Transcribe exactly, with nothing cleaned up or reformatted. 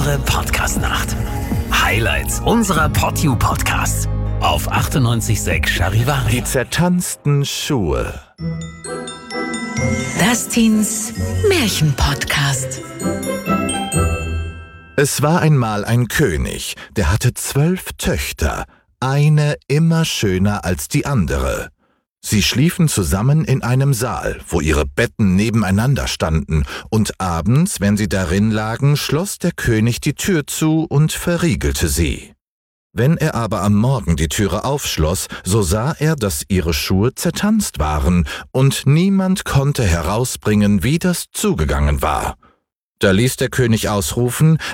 besondere Podcast-Nacht. Highlights unserer PodU-Podcasts auf achtundneunzig Komma sechs Charivari. Die zertanzten Schuhe. Dustins Märchen-Podcast. Es war einmal ein König, der hatte zwölf Töchter, eine immer schöner als die andere. Sie schliefen zusammen in einem Saal, wo ihre Betten nebeneinander standen, und abends, wenn sie darin lagen, schloss der König die Tür zu und verriegelte sie. Wenn er aber am Morgen die Türe aufschloss, so sah er, dass ihre Schuhe zertanzt waren, und niemand konnte herausbringen, wie das zugegangen war. Da ließ der König ausrufen: